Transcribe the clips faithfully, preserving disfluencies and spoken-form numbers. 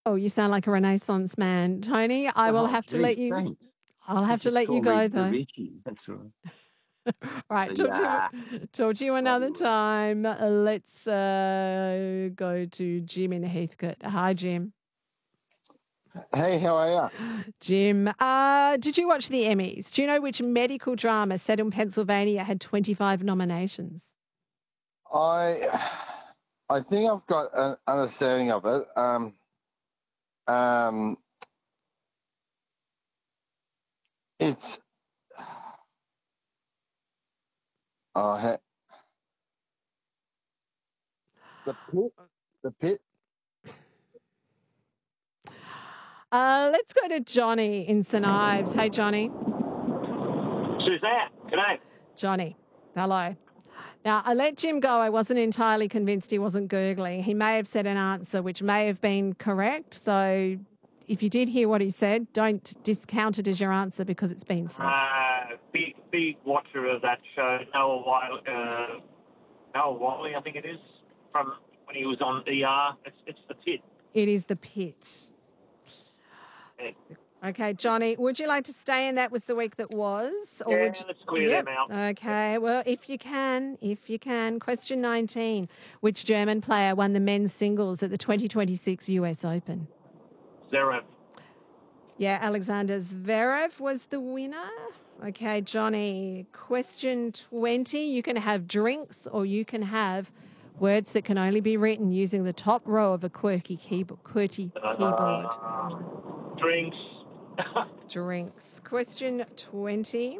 Oh, you sound like a Renaissance man, Tony. I will Oh, have to geez, let you. thanks. I'll You have to just let you call me go Da though. Vinci. That's all right. Right, talk to Yeah, you. Talk to you bloody another well. time. Uh, Let's uh, go to Jim in Heathcote. Hi, Jim. Hey, how are Jim, uh, did you watch the Emmys? Do you know which medical drama set in Pennsylvania had twenty-five nominations? you? I, I think I've got an understanding of it. Um, um, it's, oh, he- the pit, the pit. Uh, let's go to Johnny in St Ives. Hey, Johnny. Suzanne, g'day. Johnny, hello. Now, I let Jim go. I wasn't entirely convinced he wasn't Googling. He may have said an answer which may have been correct. So if you did hear what he said, don't discount it as your answer because it's been said. Uh, big, big watcher of that show. Noah Wiley, uh, Noah Wiley, I think it is, from when he was on E R. It's, it's the pit. It is the pit. Yeah, Okay, Johnny, would you like to stay in That Was the Week That Was? Or yeah would you... let's clear Yep. them out. Okay, well, if you can, if you can. Question nineteen. Which German player won the men's singles at the twenty twenty-six U S Open? Zverev. Yeah, Alexander Zverev was the winner. Okay, Johnny, question twenty. You can have drinks or you can have words that can only be written using the top row of a quirky keyboard. QWERTY keyboard. Uh, drinks. Drinks. Question twenty.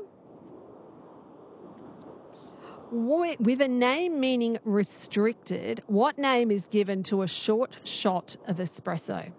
Wh- With a name meaning restricted, what name is given to a short shot of espresso?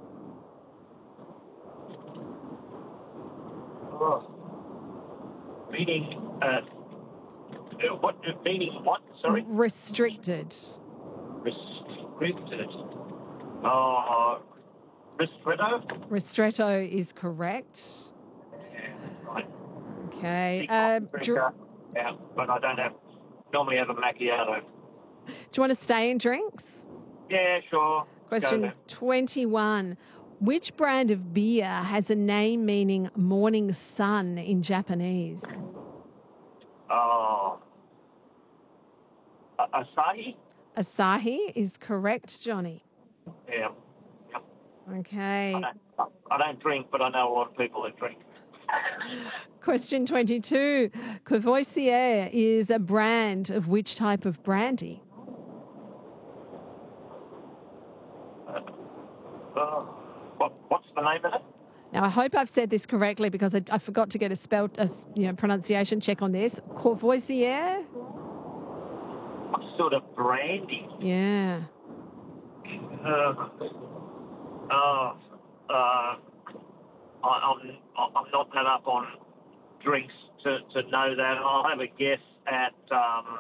Oh. Meaning, uh, what, meaning what? Sorry? Restricted. Restricted. Oh, ristretto? Ristretto is correct. Yeah, right. Okay. Big Uh, coffee dr- drinker. Yeah, but I don't have, normally have a macchiato. do you want to stay in drinks? Yeah, sure. Go Question there. twenty-one. Which brand of beer has a name meaning morning sun in Japanese? Oh. A- Asahi? Asahi is correct, Johnny. Yeah. Yep. Okay. I don't, I don't drink, but I know a lot of people that drink. Question twenty-two. Courvoisier is a brand of which type of brandy? Uh, what, what's the name of it? Now, I hope I've said this correctly because I, I forgot to get a spell, a, you know, pronunciation check on this. Courvoisier? What sort of brandy? Yeah. Uh, uh, uh, I, I'm, I'm not that up on drinks to, to know that. I'll have a guess at, um,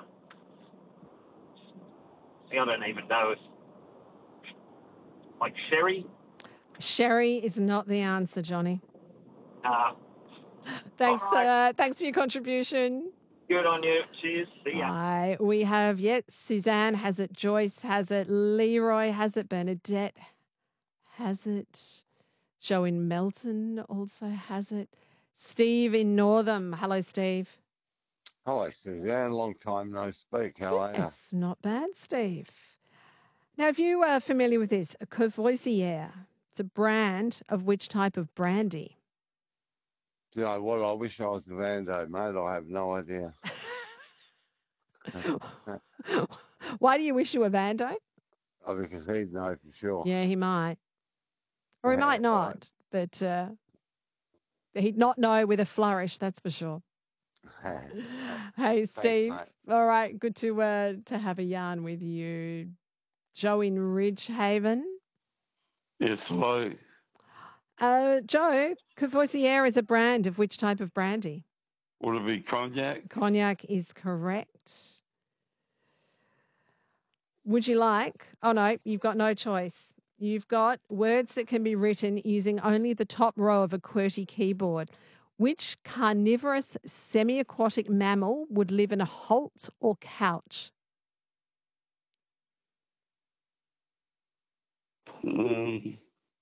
see, I don't even know if, like sherry? Sherry is not the answer, Johnny. Uh, Thanks, all right. uh, thanks for your contribution. Good on you. Cheers. See ya. Hi. We have, yet Suzanne has it, Joyce has it, Leroy has it, Bernadette has it, Joe in Melton also has it, Steve in Northam. Hello, Steve. Hello, Suzanne. Long time no speak. How are you? Yes, not bad, Steve. Now, if you are familiar with this, a Courvoisier, it's a brand of which type of brandy? Do you know what? I wish I was the Vando, mate. I have no idea. Why do you wish you were Vando? Oh, because he'd know for sure. Yeah, he might. Or he Yeah, might not, right. but uh, he'd not know with a flourish, that's for sure. Hey, Steve. mate. All right, good to uh, to have a yarn with you. Joe in Ridgehaven. Yes, hello. Uh, Joe, Courvoisier is a brand of which type of brandy? Would it be cognac? Cognac is correct. Would you like? Oh, no, you've got no choice. You've got words that can be written using only the top row of a QWERTY keyboard. Which carnivorous semi-aquatic mammal would live in a holt or couch? Mm,